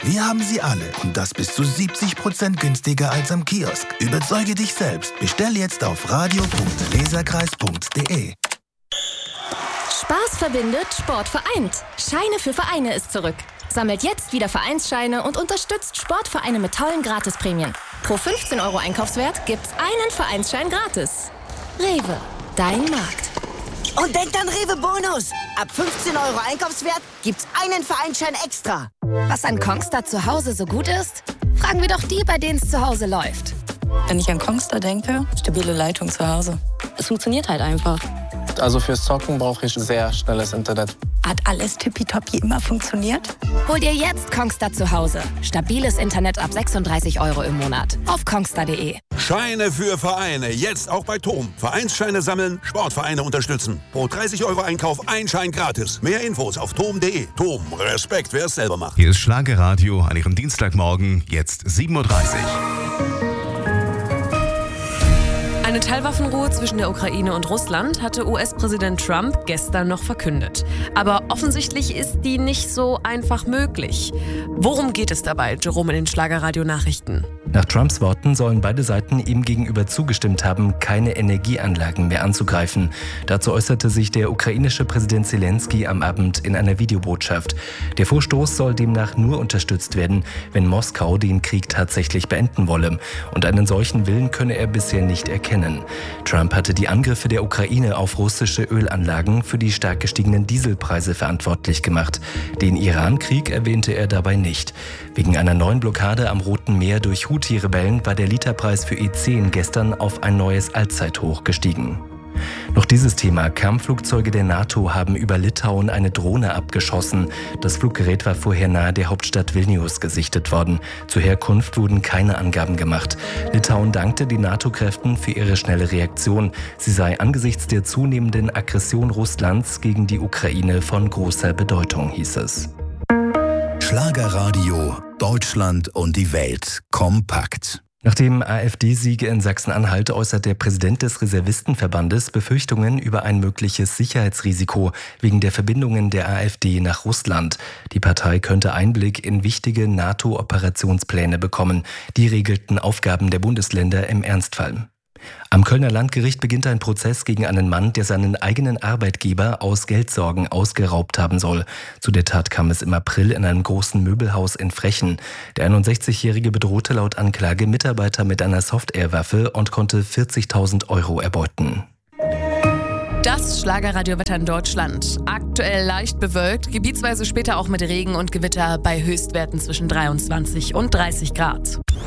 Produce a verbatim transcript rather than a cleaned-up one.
Wir haben sie alle und das bis zu siebzig Prozent günstiger als am Kiosk. Überzeuge dich selbst. Bestell jetzt auf radio punkt leserkreis punkt de. Spaß verbindet, Sport vereint. Scheine für Vereine ist zurück. Sammelt jetzt wieder Vereinsscheine und unterstützt Sportvereine mit tollen Gratisprämien. Pro fünfzehn Euro Einkaufswert gibt's einen Vereinsschein gratis. Rewe, dein Markt. Und denkt an Rewe Bonus. Ab fünfzehn Euro Einkaufswert gibt's einen Vereinsschein extra. Was an Kongstar zu Hause so gut ist? Fragen wir doch die, bei denen es zu Hause läuft. Wenn ich an Kongstar denke, stabile Leitung zu Hause. Es funktioniert halt einfach. Also fürs Zocken brauche ich sehr schnelles Internet. Hat alles tippitoppi immer funktioniert? Hol dir jetzt Kongstar zu Hause. Stabiles Internet ab sechsunddreißig Euro im Monat. Auf kongstar punkt de. Scheine für Vereine. Jetzt auch bei T O M. Vereinsscheine sammeln, Sportvereine unterstützen. Pro dreißig Euro Einkauf ein Schein gratis. Mehr Infos auf tom punkt de. T O M. Respekt, wer es selber macht. Hier ist Schlagerradio an Ihrem Dienstagmorgen. Jetzt sieben Uhr dreißig. Eine Teilwaffenruhe zwischen der Ukraine und Russland hatte U S-Präsident Trump gestern noch verkündet. Aber offensichtlich ist die nicht so einfach möglich. Worum geht es dabei, Jerome in den Schlagerradio-Nachrichten? Nach Trumps Worten sollen beide Seiten ihm gegenüber zugestimmt haben, keine Energieanlagen mehr anzugreifen. Dazu äußerte sich der ukrainische Präsident Zelensky am Abend in einer Videobotschaft. Der Vorstoß soll demnach nur unterstützt werden, wenn Moskau den Krieg tatsächlich beenden wolle. Und einen solchen Willen könne er bisher nicht erkennen. Trump hatte die Angriffe der Ukraine auf russische Ölanlagen für die stark gestiegenen Dieselpreise verantwortlich gemacht. Den Iran-Krieg erwähnte er dabei nicht. Wegen einer neuen Blockade am Roten Meer durch Houthi-Rebellen war der Literpreis für E zehn gestern auf ein neues Allzeithoch gestiegen. Noch dieses Thema. Kampfflugzeuge der NATO haben über Litauen eine Drohne abgeschossen. Das Fluggerät war vorher nahe der Hauptstadt Vilnius gesichtet worden. Zur Herkunft wurden keine Angaben gemacht. Litauen dankte den NATO-Kräften für ihre schnelle Reaktion. Sie sei angesichts der zunehmenden Aggression Russlands gegen die Ukraine von großer Bedeutung, hieß es. Schlagerradio, Deutschland und die Welt kompakt. Nach dem AfD-Sieg in Sachsen-Anhalt äußert der Präsident des Reservistenverbandes Befürchtungen über ein mögliches Sicherheitsrisiko wegen der Verbindungen der AfD nach Russland. Die Partei könnte Einblick in wichtige NATO-Operationspläne bekommen. Die regelten Aufgaben der Bundesländer im Ernstfall. Am Kölner Landgericht beginnt ein Prozess gegen einen Mann, der seinen eigenen Arbeitgeber aus Geldsorgen ausgeraubt haben soll. Zu der Tat kam es im April in einem großen Möbelhaus in Frechen. Der einundsechzigjährige bedrohte laut Anklage Mitarbeiter mit einer Soft-Air-Waffe und konnte vierzigtausend Euro erbeuten. Das Schlagerradiowetter in Deutschland. Aktuell leicht bewölkt, gebietsweise später auch mit Regen und Gewitter bei Höchstwerten zwischen dreiundzwanzig und dreißig Grad.